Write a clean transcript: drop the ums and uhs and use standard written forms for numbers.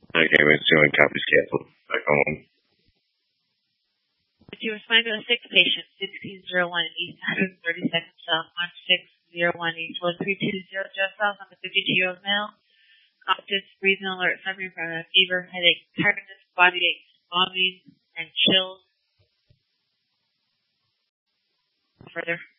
Okay, we're doing copies canceled. Back home. If you respond to a sick patient, 1601 East 132nd South, 1601 East 1320, just south on the 52-year-old male. Conscious, breathing alert, suffering from a fever, headache, tiredness, body aches, vomiting, and chills. Further.